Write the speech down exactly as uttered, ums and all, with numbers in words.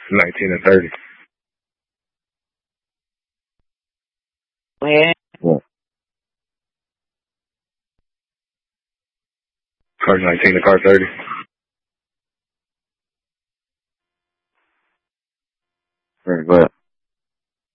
nineteen and thirty. Yeah. What? Car nineteen to car thirty. Very good.